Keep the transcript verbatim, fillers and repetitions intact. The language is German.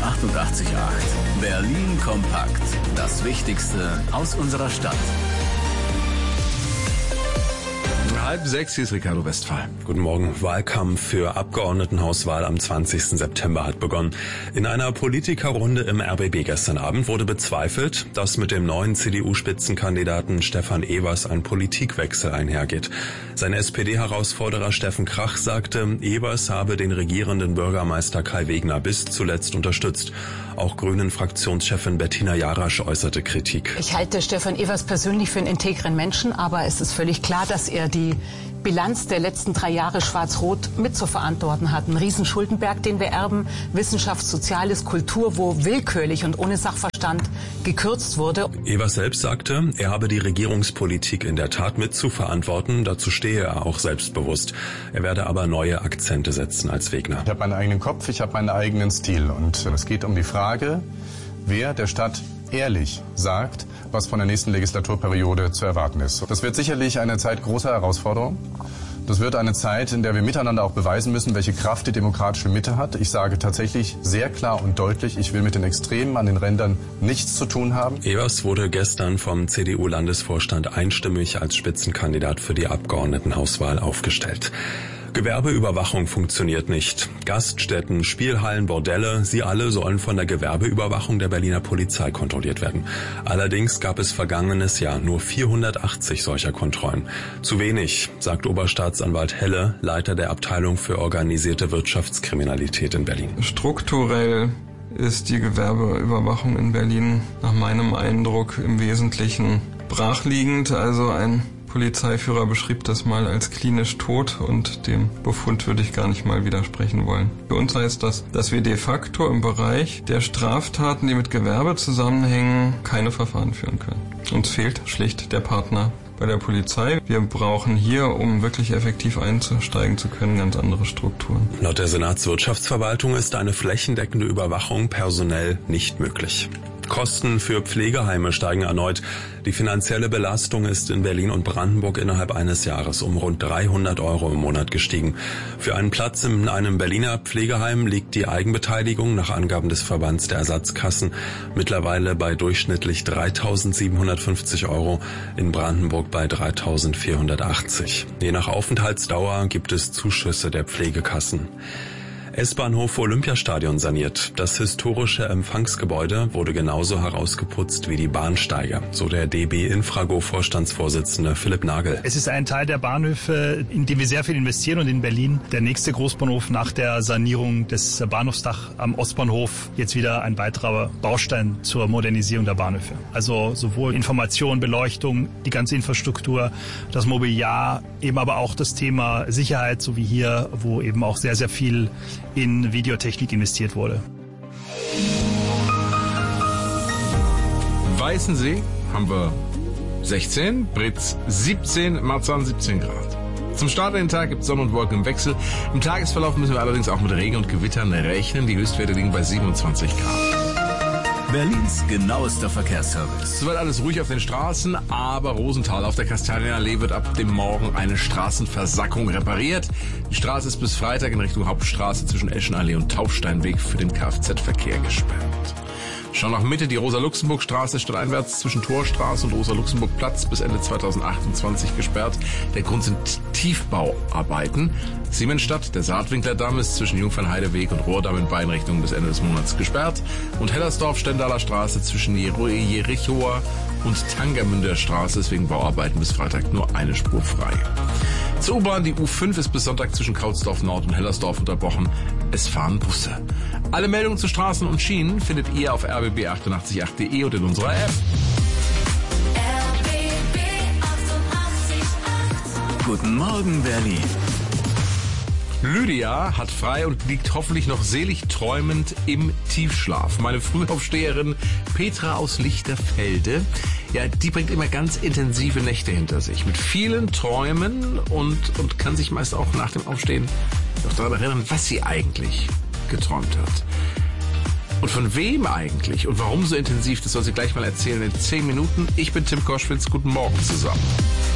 achtundachtzig Komma acht. Berlin kompakt. Das Wichtigste aus unserer Stadt. Halb sechs, hier ist Ricardo Westphal. Guten Morgen. Wahlkampf für Abgeordnetenhauswahl am zwanzigsten September hat begonnen. In einer Politikerrunde im R B B gestern Abend wurde bezweifelt, dass mit dem neuen C D U-Spitzenkandidaten Stefan Evers ein Politikwechsel einhergeht. Sein S P D-Herausforderer Steffen Krach sagte, Evers habe den regierenden Bürgermeister Kai Wegner bis zuletzt unterstützt. Auch Grünen-Fraktionschefin Bettina Jarasch äußerte Kritik. Ich halte Stefan Evers persönlich für einen integren Menschen, aber es ist völlig klar, dass er die Bilanz der letzten drei Jahre Schwarz-Rot mit zu verantworten hat. Ein Riesenschuldenberg, den wir erben, Wissenschaft, Soziales, Kultur, wo willkürlich und ohne Sachverstand gekürzt wurde. Evers selbst sagte, er habe die Regierungspolitik in der Tat mit zu verantworten. Dazu stehe er auch selbstbewusst. Er werde aber neue Akzente setzen als Wegner. Ich habe meinen eigenen Kopf, ich habe meinen eigenen Stil. Und es geht um die Frage, wer der Stadt ehrlich sagt, was von der nächsten Legislaturperiode zu erwarten ist. Das wird sicherlich eine Zeit großer Herausforderung. Das wird eine Zeit, in der wir miteinander auch beweisen müssen, welche Kraft die demokratische Mitte hat. Ich sage tatsächlich sehr klar und deutlich, ich will mit den Extremen an den Rändern nichts zu tun haben. Evers wurde gestern vom C D U-Landesvorstand einstimmig als Spitzenkandidat für die Abgeordnetenhauswahl aufgestellt. Gewerbeüberwachung funktioniert nicht. Gaststätten, Spielhallen, Bordelle, sie alle sollen von der Gewerbeüberwachung der Berliner Polizei kontrolliert werden. Allerdings gab es vergangenes Jahr nur vierhundertachtzig solcher Kontrollen. Zu wenig, sagt Oberstaatsanwalt Helle, Leiter der Abteilung für organisierte Wirtschaftskriminalität in Berlin. Strukturell ist die Gewerbeüberwachung in Berlin nach meinem Eindruck im Wesentlichen brachliegend, also ein Polizeiführer beschrieb das mal als klinisch tot und dem Befund würde ich gar nicht mal widersprechen wollen. Für uns heißt das, dass wir de facto im Bereich der Straftaten, die mit Gewerbe zusammenhängen, keine Verfahren führen können. Uns fehlt schlicht der Partner bei der Polizei. Wir brauchen hier, um wirklich effektiv einzusteigen zu können, ganz andere Strukturen. Laut der Senatswirtschaftsverwaltung ist eine flächendeckende Überwachung personell nicht möglich. Kosten für Pflegeheime steigen erneut. Die finanzielle Belastung ist in Berlin und Brandenburg innerhalb eines Jahres um rund dreihundert Euro im Monat gestiegen. Für einen Platz in einem Berliner Pflegeheim liegt die Eigenbeteiligung nach Angaben des Verbands der Ersatzkassen mittlerweile bei durchschnittlich dreitausendsiebenhundertfünfzig Euro, in Brandenburg bei dreitausendvierhundertachtzig. Je nach Aufenthaltsdauer gibt es Zuschüsse der Pflegekassen. S-Bahnhof Olympiastadion saniert. Das historische Empfangsgebäude wurde genauso herausgeputzt wie die Bahnsteige, so der D B Infrago-Vorstandsvorsitzende Philipp Nagel. Es ist ein Teil der Bahnhöfe, in dem wir sehr viel investieren und in Berlin der nächste Großbahnhof nach der Sanierung des Bahnhofsdach am Ostbahnhof jetzt wieder ein weiterer Baustein zur Modernisierung der Bahnhöfe. Also sowohl Information, Beleuchtung, die ganze Infrastruktur, das Mobiliar, eben aber auch das Thema Sicherheit, so wie hier, wo eben auch sehr, sehr viel in Videotechnik investiert wurde. Weißensee haben wir sechzehn, Britz siebzehn, Marzahn siebzehn Grad. Zum Start in den Tag gibt es Sonne und Wolken im Wechsel. Im Tagesverlauf müssen wir allerdings auch mit Regen und Gewittern rechnen. Die Höchstwerte liegen bei siebenundzwanzig Grad. Berlins genauester Verkehrsservice. Soweit alles ruhig auf den Straßen, aber Rosenthal auf der Kastanienallee wird ab dem Morgen eine Straßenversackung repariert. Die Straße ist bis Freitag in Richtung Hauptstraße zwischen Eschenallee und Taufsteinweg für den Kfz-Verkehr gesperrt. Schon nach Mitte die Rosa-Luxemburg-Straße stadteinwärts zwischen Torstraße und Rosa-Luxemburg-Platz bis Ende zweitausendachtundzwanzig gesperrt. Der Grund sind Tiefbauarbeiten. Siemensstadt, der Saatwinklerdamm ist zwischen Jungfernheideweg und Rohrdamm in beiden Richtungen bis Ende des Monats gesperrt. Und Hellersdorf-Stendaler Straße zwischen Jerichoer und Tangermünder Straße ist wegen Bauarbeiten bis Freitag nur eine Spur frei. Zur U-Bahn, die U fünf ist bis Sonntag zwischen Kautsdorf Nord und Hellersdorf unterbrochen. Es fahren Busse. Alle Meldungen zu Straßen und Schienen findet ihr auf r b b achtundachtzig Punkt acht punkt de und in unserer App. R B B achtundachtzig Komma acht. Guten Morgen, Berlin. Lydia hat frei und liegt hoffentlich noch selig träumend im Tiefschlaf. Meine Frühaufsteherin Petra aus Lichterfelde, ja, die bringt immer ganz intensive Nächte hinter sich. Mit vielen Träumen und, und kann sich meist auch nach dem Aufstehen noch daran erinnern, was sie eigentlich geträumt hat. Und von wem eigentlich und warum so intensiv, das soll sie gleich mal erzählen in zehn Minuten. Ich bin Tim Koschwitz, guten Morgen zusammen.